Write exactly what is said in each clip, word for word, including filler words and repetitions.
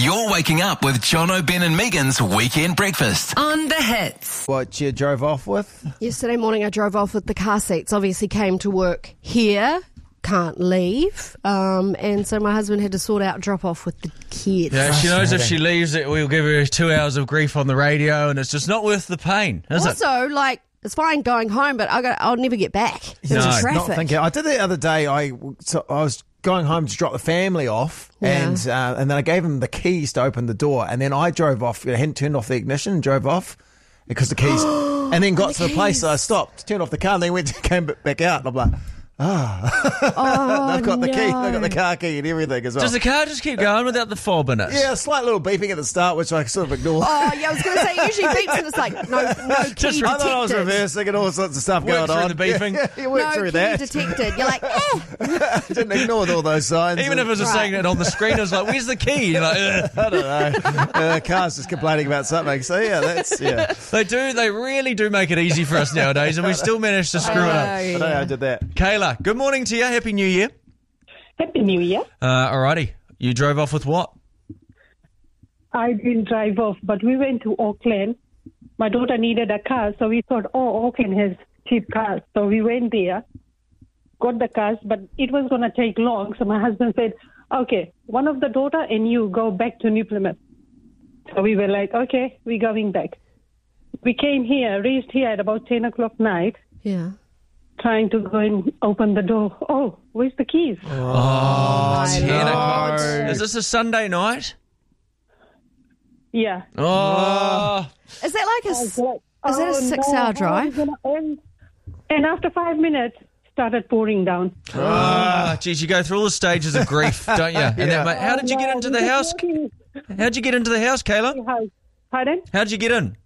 You're waking up with Jono, Ben and Megan's Weekend Breakfast. On the Hits. What you drove off with? Yesterday morning I drove off with the car seats. Obviously came to work here, can't leave. Um, and so my husband had to sort out drop off with the kids. Yeah, she knows if she leaves it, we'll give her two hours of grief on the radio, and it's just not worth the pain, is it? Also, like, it's fine going home, but I'll, go, I'll never get back. There's No, traffic. Not thinking. I did the other day. I so I was going home to drop the family off, Yeah. and uh, and then I gave him the keys to open the door, and then I drove off. I hadn't turned off the ignition and drove off because the keys, and then got the to the place. keys. So I stopped, turned off the car, and then went came back out. And I'm like, ah, Oh, I've got the key. no. I've got the car key and everything as well. Does the car just keep going without the fob in it? Yeah, a slight little beeping at the start, which I sort of ignored. Oh, yeah, I was going to say, it usually beeps and it's like, no, no key Just- detected. I thought I was reversing and all sorts of stuff Worked going through on. the beeping. Yeah, yeah, worked No through key that. detected. You're like, eh. Didn't ignore all those signs. Even if it was just Right. saying it on the screen, it was like, where's the key? You're like, Ugh. I don't know. Uh, the car's just complaining about something. So yeah, that's yeah. They do, they really do make it easy for us nowadays, and we still manage to screw it up. I don't know how I did that. Kayla, good morning to you. Happy New Year. Happy New Year. Uh, alrighty. You drove off with what? I didn't drive off, but we went to Auckland. My daughter needed a car, so we thought, oh, Auckland has cheap cars. So we went there, got the cars, but it was going to take long. So my husband said, okay, one of the daughter and you go back to New Plymouth. So we were like, okay, we're going back. We came here, reached here at about ten o'clock night, Yeah. trying to go and open the door. Oh, where's the keys? Oh, my ten Lord. o'clock. Is this a Sunday night? Yeah. Oh. Is that like a, s- Like, is that a oh, six no, hour how drive? is it gonna end? And after five minutes, started pouring down. Ah, geez, you go through all the stages of grief, don't you? And that, mate, how did you get into the house? How'd you get into the house, Kayla? Pardon? How'd you get in?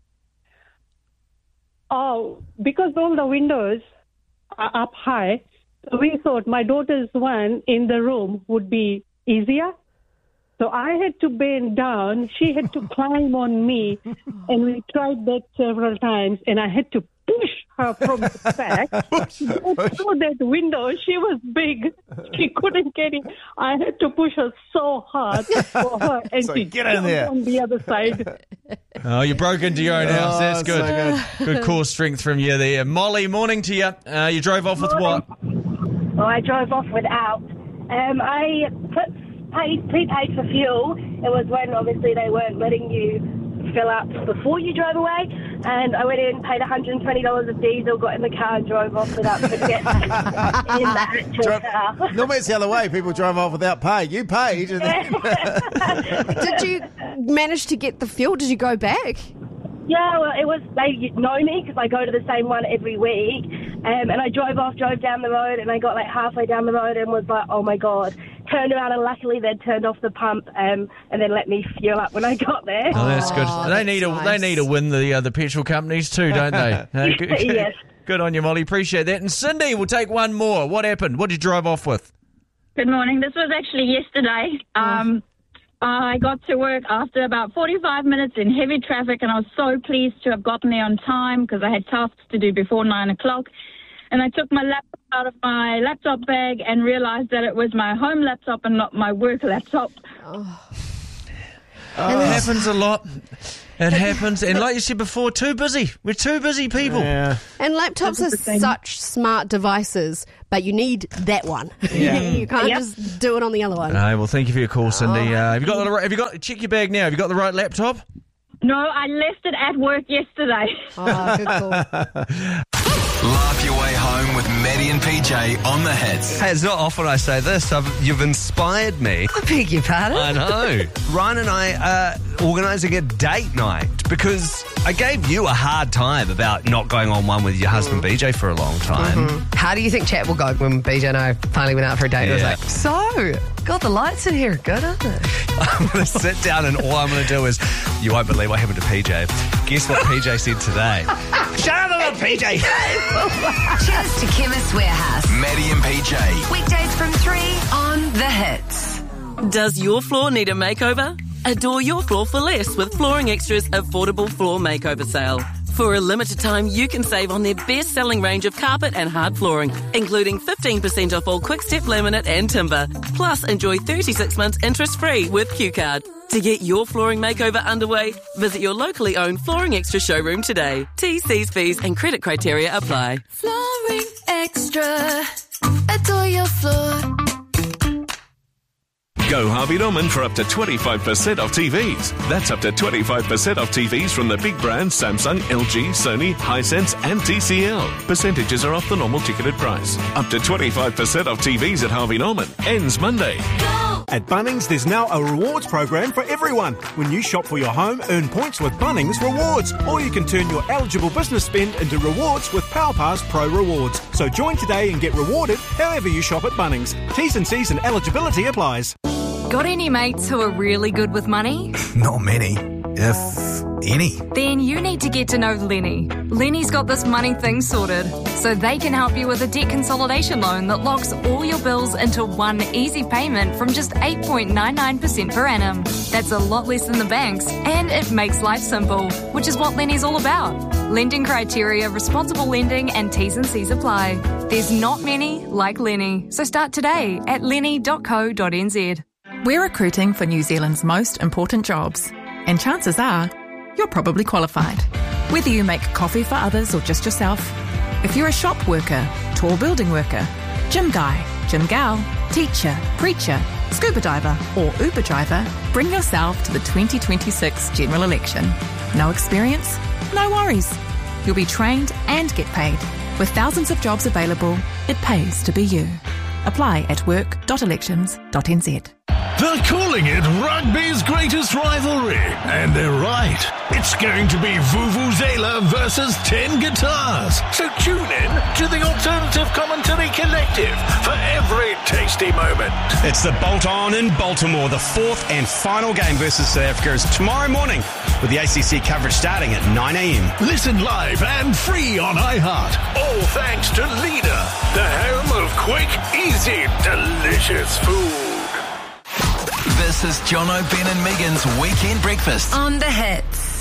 Oh, because all the windows are up high, so we thought my daughter's one in the room would be easier. So I had to bend down. She had to climb on me, and we tried that several times, and I had to push her from the back. Through that window, she was big. She couldn't get in. I had to push her so hard for her, and So she get in jumped there. on the other side. Oh, you broke into your own house. That's so good. Good core strength from you there. Molly, morning to you. Uh, you drove off with what? Well, I drove off without. Um, I put paid prepaid for fuel. It was when obviously they weren't letting you fill up before you drove away, and I went in, paid one hundred twenty dollars of diesel, got in the car, and drove off without putting it in the actual Drove- car. Normally it's the other way. People drive off without pay. You paid. And then- Did you manage to get the fuel? Did you go back? Yeah, well, it was, they know me because I go to the same one every week, um, and I drove off, drove down the road, and I got like halfway down the road and was like, oh my God. Turned around, and luckily they'd turned off the pump um, and then let me fuel up when I got there. Oh, that's good. Oh, they that's need a nice. they need to win the uh, the petrol companies too, don't they? Uh, good, good- Yes. Good on you, Molly. Appreciate that. And Cindy, we'll take one more. What happened? What did you drive off with? Good morning. This was actually yesterday. Um, I got to work after about forty-five minutes in heavy traffic, and I was so pleased to have gotten there on time because I had tasks to do before nine o'clock. And I took my laptop out of my laptop bag and realized that it was my home laptop and not my work laptop. It happens a lot. It happens. And like you said before, too busy. We're too busy people. yeah. And laptops are such smart devices, but you need that one. you can't Yep. just do it on the other one. Uh, well, thank you for your call, Cindy. Uh, have you got the right, have you got check your bag now? Have you got the right laptop? No, I left it at work yesterday. Oh, good call. Laugh your way home with Maddie and P J on the Hits. Hey, it's not often I say this. I've, you've inspired me. I beg your pardon? I know. Ryan and I are organising a date night because I gave you a hard time about not going on one with your husband B J for a long time. How do you think chat will go when B J and I finally went out for a date? It was Yeah. like, so, got the lights in here. Good, aren't they? I'm going to sit down and all I'm going to do is, you won't believe what happened to P J. Guess what P J said today? Shut up about P J. Cheers to Chemist Warehouse. Maddie and P J. Weekdays from three on The Hits. Does your floor need a makeover? Adore your floor for less with Flooring Extra's affordable floor makeover sale. For For a limited time, you can save on their best-selling range of carpet and hard flooring, including fifteen percent off all Quickstep laminate and timber. Plus, enjoy thirty-six months interest-free with Q Card. To get your flooring makeover underway, visit your locally owned Flooring Extra showroom today. T's, C's, fees and credit criteria apply. Flooring Extra. Adore your floor. Go Harvey Norman for up to twenty-five percent off T Vs. That's up to twenty-five percent off T Vs from the big brands Samsung, L G, Sony, Hisense and T C L. Percentages are off the normal ticketed price. Up to twenty-five percent off T Vs at Harvey Norman. Ends Monday. At Bunnings, there's now a rewards program for everyone. When you shop for your home, earn points with Bunnings Rewards. Or you can turn your eligible business spend into rewards with PowerPass Pro Rewards. So join today and get rewarded however you shop at Bunnings. T's and C's and eligibility applies. Got any mates who are really good with money? Not many, if any. Then you need to get to know Lenny. Lenny's got this money thing sorted, so they can help you with a debt consolidation loan that locks all your bills into one easy payment from just eight point nine nine percent per annum. That's a lot less than the banks, and it makes life simple, which is what Lenny's all about. Lending criteria, responsible lending, and T's and C's apply. There's not many like Lenny, so start today at lenny dot co dot n z. We're recruiting for New Zealand's most important jobs, and chances are you're probably qualified. Whether you make coffee for others or just yourself, if you're a shop worker, tall building worker, gym guy, gym gal, teacher, preacher, scuba diver or Uber driver, bring yourself to the twenty twenty-six general election. No experience? No worries. You'll be trained and get paid. With thousands of jobs available, it pays to be you. Apply at work dot elections dot n z. They're calling it rugby's greatest rivalry, and they're right. It's going to be Vuvuzela versus ten guitars. So tune in to the Alternative Commentary Collective for every tasty moment. It's the Bolt On in Baltimore. The fourth and final game versus South Africa is tomorrow morning, with the A C C coverage starting at nine a.m. Listen live and free on iHeart. All thanks to Leader, the home of quick, easy, delicious food. This is Jono, Ben and Megan's Weekend Breakfast On the Hits.